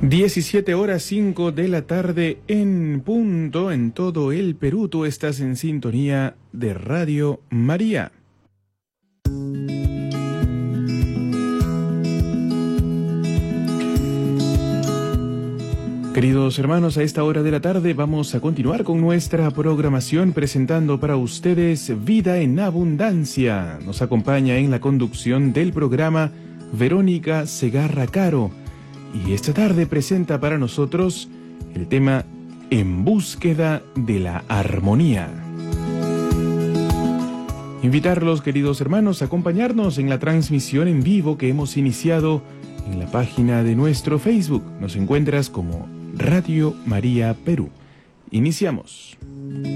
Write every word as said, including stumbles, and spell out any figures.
diecisiete horas cinco de la tarde en punto en todo el Perú. Tú estás en sintonía de Radio María. Queridos hermanos, a esta hora de la tarde vamos a continuar con nuestra programación presentando para ustedes Vida en Abundancia. Nos acompaña en la conducción del programa Verónica Segarra Caro. Y esta tarde presenta para nosotros el tema En búsqueda de la armonía. Invitarlos, queridos hermanos, a acompañarnos en la transmisión en vivo que hemos iniciado en la página de nuestro Facebook. Nos encuentras como Radio María Perú. Iniciamos.